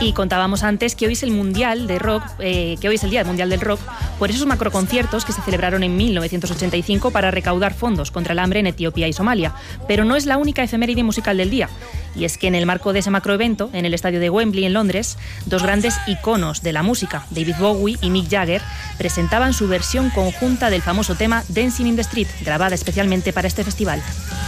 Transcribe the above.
Y contábamos antes que hoy es el Mundial de Rock, que hoy es el Día Mundial del Rock, por esos macroconciertos que se celebraron en 1985 para recaudar fondos contra el hambre en Etiopía y Somalia. Pero no es la única efeméride musical del día. Y es que en el marco de ese macroevento, en el estadio de Wembley, en Londres, dos grandes iconos de la música, David Bowie y Mick Jagger, presentaban su versión conjunta del famoso tema Dancing in the Street, grabada especialmente para este festival.